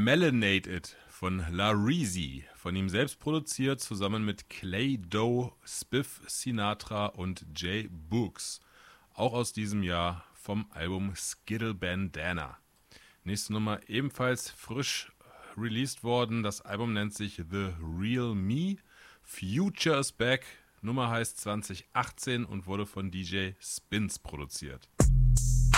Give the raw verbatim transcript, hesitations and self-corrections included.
Melanated von La Reezy, von ihm selbst produziert, zusammen mit Clay Doe, Spiff Sinatra und Jay Books. Auch aus diesem Jahr vom Album Skittle Bandana. Nächste Nummer ebenfalls frisch released worden. Das Album nennt sich The Real Me. Future is Back. Nummer heißt zwanzig achtzehn und wurde von D J Spins produziert.